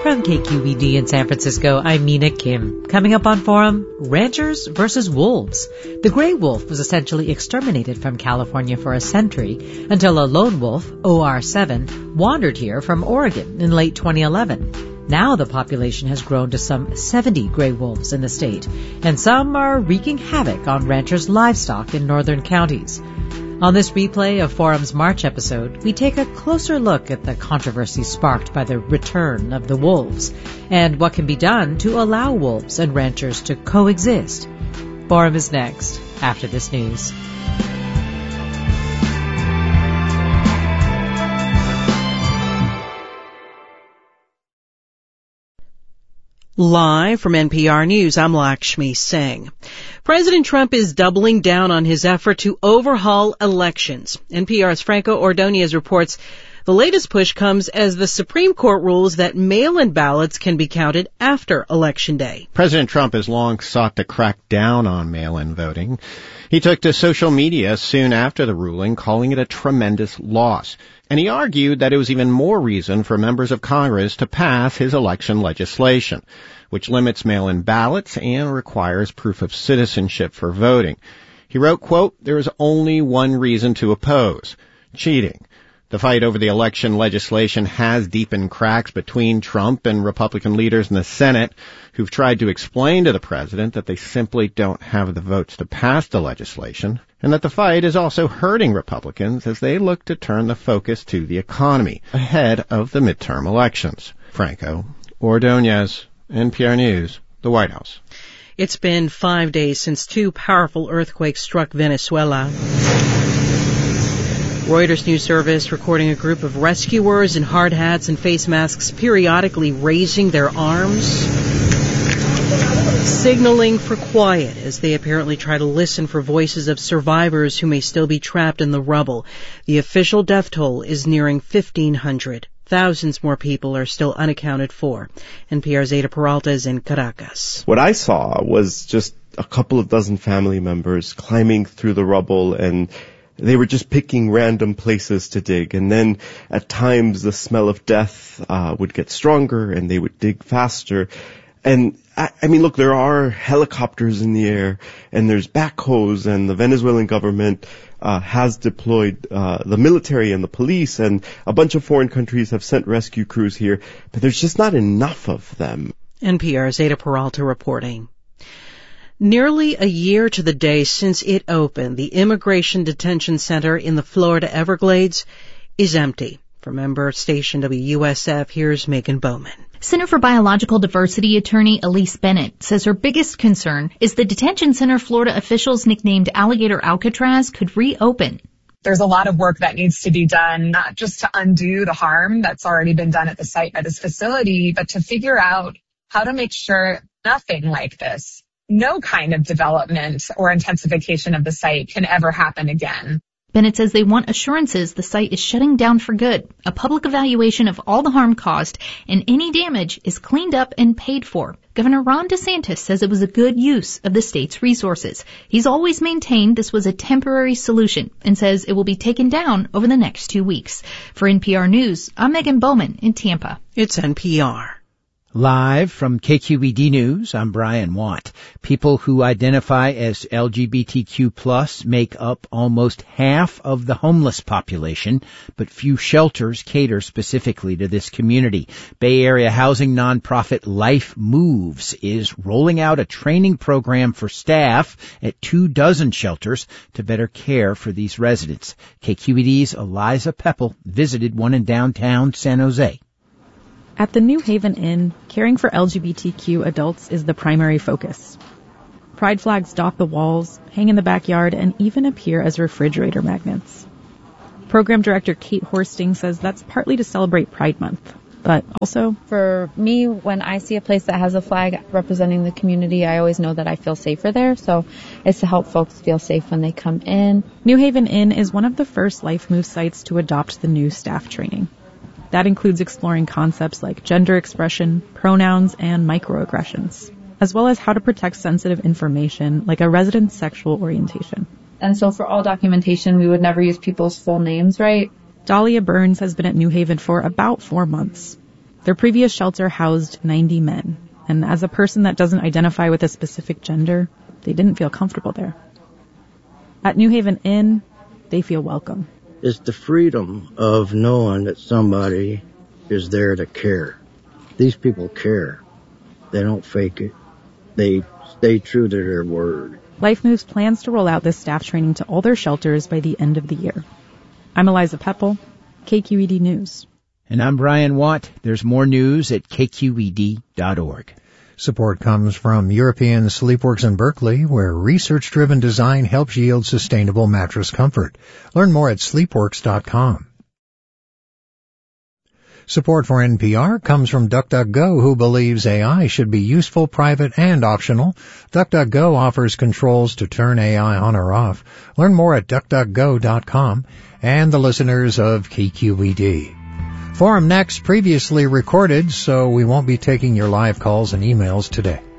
From KQED in San Francisco, I'm Mina Kim. Coming up on Forum, ranchers versus wolves. The gray wolf was essentially exterminated from California for a century until a lone wolf, OR7, wandered here from Oregon in late 2011. Now the population has grown to some 70 gray wolves in the state, and some are wreaking havoc on ranchers' livestock in northern counties. On this replay of Forum's March episode, we take a closer look at the controversy sparked by the return of the wolves and what can be done to allow wolves and ranchers to coexist. Forum is next, after this news. Live from NPR News, I'm Lakshmi Singh. President Trump is doubling down on his effort to overhaul elections. NPR's Franco Ordonez reports the latest push comes as the Supreme Court rules that mail-in ballots can be counted after Election Day. President Trump has long sought to crack down on mail-in voting. He took to social media soon after the ruling, calling it a tremendous loss. And he argued that it was even more reason for members of Congress to pass his election legislation, which limits mail-in ballots and requires proof of citizenship for voting. He wrote, quote, "There is only one reason to oppose: cheating." The fight over the election legislation has deepened cracks between Trump and Republican leaders in the Senate who've tried to explain to the president that they simply don't have the votes to pass the legislation, and that the fight is also hurting Republicans as they look to turn the focus to the economy ahead of the midterm elections. Franco Ordonez, NPR News, the White House. It's been 5 days since two powerful earthquakes struck Venezuela. Reuters News Service recording a group of rescuers in hard hats and face masks periodically raising their arms, signaling for quiet as they apparently try to listen for voices of survivors who may still be trapped in the rubble. The official death toll is nearing 1,500. Thousands more people are still unaccounted for. NPR's Ada Peralta is in Caracas. What I saw was just a couple of dozen family members climbing through the rubble, and they were just picking random places to dig. And then at times the smell of death would get stronger and they would dig faster. And I mean, look, there are helicopters in the air and there's backhoes, and the Venezuelan government has deployed the military and the police, and a bunch of foreign countries have sent rescue crews here, but there's just not enough of them. NPR's Ada Peralta reporting. Nearly a year to the day since it opened, the Immigration Detention Center in the Florida Everglades is empty. From member station WUSF, here's Megan Bowman. Center for Biological Diversity attorney Elise Bennett says her biggest concern is the detention center Florida officials nicknamed Alligator Alcatraz could reopen. There's a lot of work that needs to be done, not just to undo the harm that's already been done at the site by this facility, but to figure out how to make sure nothing like this, no kind of development or intensification of the site can ever happen again. Bennett says they want assurances the site is shutting down for good, a public evaluation of all the harm caused, and any damage is cleaned up and paid for. Governor Ron DeSantis says it was a good use of the state's resources. He's always maintained this was a temporary solution and says it will be taken down over the next 2 weeks. For NPR News, I'm Megan Bowman in Tampa. It's NPR. Live from KQED News, I'm Brian Watt. People who identify as LGBTQ+ make up almost half of the homeless population, but few shelters cater specifically to this community. Bay Area housing nonprofit Life Moves is rolling out a training program for staff at 24 shelters to better care for these residents. KQED's Eliza Peppel visited one in downtown San Jose. At the New Haven Inn, caring for LGBTQ adults is the primary focus. Pride flags dot the walls, hang in the backyard, and even appear as refrigerator magnets. Program Director Kate Horsting says that's partly to celebrate Pride Month, but also, for me, when I see a place that has a flag representing the community, I always know that I feel safer there, so it's to help folks feel safe when they come in. New Haven Inn is one of the first Life Move sites to adopt the new staff training. That includes exploring concepts like gender expression, pronouns, and microaggressions, as well as how to protect sensitive information like a resident's sexual orientation. And so for all documentation, we would never use people's full names, right? Dahlia Burns has been at New Haven for about 4 months. Their previous shelter housed 90 men, and as a person that doesn't identify with a specific gender, they didn't feel comfortable there. At New Haven Inn, they feel welcome. It's the freedom of knowing that somebody is there to care. These people care. They don't fake it. They stay true to their word. Life Moves plans to roll out this staff training to all their shelters by the end of the year. I'm Eliza Peppel, KQED News. And I'm Brian Watt. There's more news at kqed.org. Support comes from European Sleepworks in Berkeley, where research-driven design helps yield sustainable mattress comfort. Learn more at sleepworks.com. Support for NPR comes from DuckDuckGo, who believes AI should be useful, private, and optional. DuckDuckGo offers controls to turn AI on or off. Learn more at DuckDuckGo.com. And the listeners of KQED. Forum Next previously recorded, so we won't be taking your live calls and emails today.